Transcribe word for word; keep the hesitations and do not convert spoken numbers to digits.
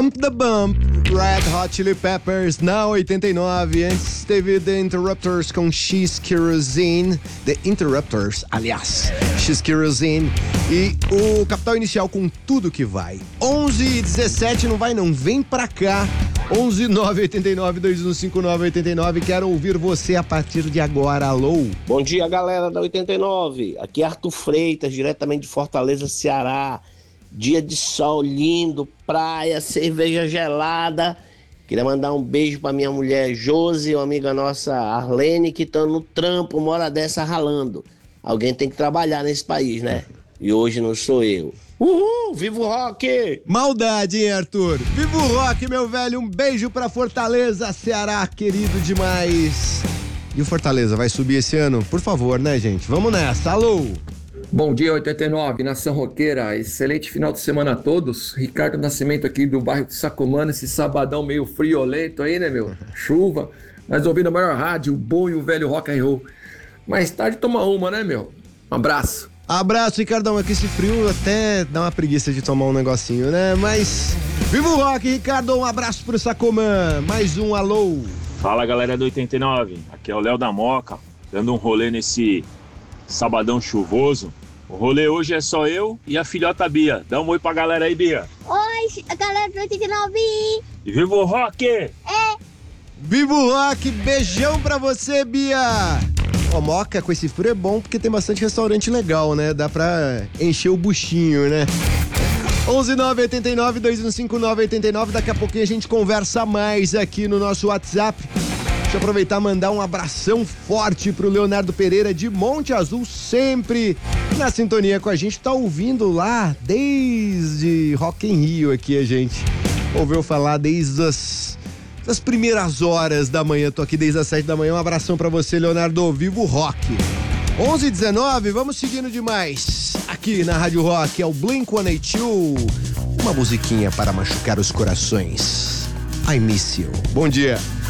Bump the Bump, Red Hot Chili Peppers na oitenta e nove. Antes teve The Interrupters com She's Kerosene. The Interrupters, aliás, She's Kerosene. E o Capital Inicial com Tudo Que Vai. onze e dezessete, não vai não, vem pra cá. onze nove oito nove dois um cinco nove oito nove. Quero ouvir você a partir de agora. Alô? Bom dia, galera da oitenta e nove. Aqui é Arthur Freitas, diretamente de Fortaleza, Ceará. Dia de sol lindo, praia, cerveja gelada. Queria mandar um beijo pra minha mulher Josi, uma amiga nossa Arlene, que estão no trampo, uma hora dessa ralando. Alguém tem que trabalhar nesse país, né? E hoje não sou eu. Uhul, viva o rock! Maldade, hein, Arthur? Viva o rock, meu velho. Um beijo pra Fortaleza, Ceará, querido demais. E o Fortaleza vai subir esse ano? Por favor, né, gente? Vamos nessa. Alô? Bom dia, oitenta e nove, Nação Roqueira. Excelente final de semana a todos. Ricardo Nascimento aqui do bairro de Sacomana. Esse sabadão meio friolento aí, né, meu? Chuva. Mas ouvindo a maior rádio, o bom e o velho rock and roll. Mais tarde toma uma, né, meu? Um abraço. Abraço, Ricardão. Aqui esse frio até dá uma preguiça de tomar um negocinho, né? Mas viva o rock, Ricardo. Um abraço pro Sacomã. Mais um alô. Fala, galera do oitenta e nove. Aqui é o Léo da Moca, dando um rolê nesse sabadão chuvoso. O rolê hoje é só eu e a filhota Bia. Dá um oi pra galera aí, Bia. Oi, a galera do oitenta e nove. E viva o rock! É. Viva o rock. Beijão pra você, Bia. Ó, Moca, com esse frio é bom porque tem bastante restaurante legal, né? Dá pra encher o buchinho, né? onze nove oito nove dois um cinco nove oito nove. Daqui a pouquinho a gente conversa mais aqui no nosso WhatsApp. Deixa eu aproveitar e mandar um abração forte pro Leonardo Pereira de Monte Azul, sempre na sintonia com a gente. Tá ouvindo lá desde Rock in Rio aqui, a gente ouviu falar desde as, as primeiras horas da manhã. Tô aqui desde as sete da manhã. Um abração pra você, Leonardo. Vivo Rock. onze e dezenove, vamos seguindo demais. Aqui na Rádio Rock é o Blink cento e oitenta e dois. Uma musiquinha para machucar os corações. I Miss You. Bom dia.